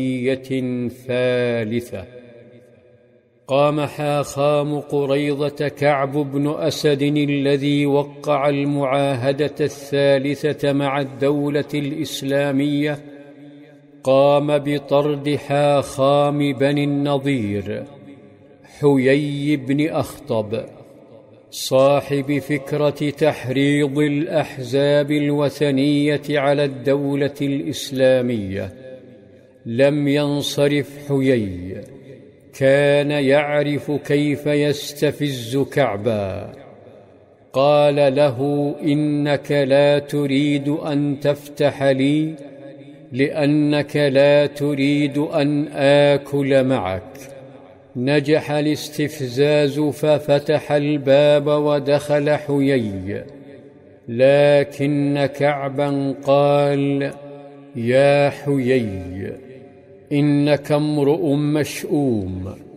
ثالثة. قام حاخام قريظة كعب بن أسد الذي وقع المعاهدة الثالثة مع الدولة الإسلامية، قام بطرد حاخام بني النضير حيي بن أخطب صاحب فكرة تحريض الأحزاب الوثنية على الدولة الإسلامية. لم ينصرف حيي، كان يعرف كيف يستفز كعبا. قال له: إنك لا تريد أن تفتح لي لأنك لا تريد أن آكل معك. نجح الاستفزاز ففتح الباب ودخل حيي، لكن كعبا قال: يا حيي، إنك امرؤ مشؤوم،